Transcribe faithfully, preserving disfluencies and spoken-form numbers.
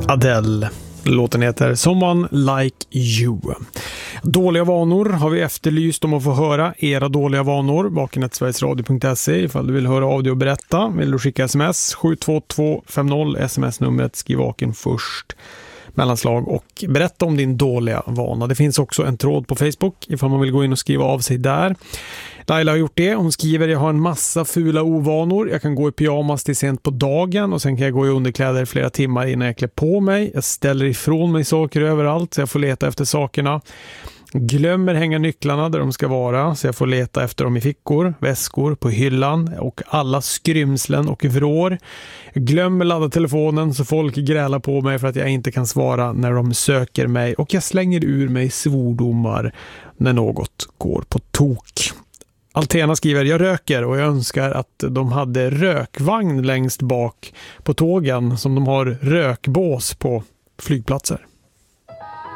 Adele. Låten heter Someone Like You. Dåliga vanor har vi efterlyst om att få höra era dåliga vanor. Bakenet sverigesradio punkt se ifall du vill höra audio och berätta. Vill du skicka sms sju två två fem noll, sms-numret, skriv vaken först, mellanslag och berätta om din dåliga vana. Det finns också en tråd på Facebook ifall man vill gå in och skriva av sig där. Laila har gjort det. Hon skriver: jag har en massa fula ovanor. Jag kan gå i pyjamas till sent på dagen och sen kan jag gå i underkläder flera timmar innan jag klär på mig. Jag ställer ifrån mig saker överallt så jag får leta efter sakerna. Glömmer hänga nycklarna där de ska vara så jag får leta efter dem i fickor, väskor, på hyllan och alla skrymslen och vrår. Glömmer ladda telefonen så folk grälar på mig för att jag inte kan svara när de söker mig, och jag slänger ur mig svordomar när något går på tok. Altena skriver: jag röker och jag önskar att de hade rökvagn längst bak på tågen som de har rökbås på flygplatser.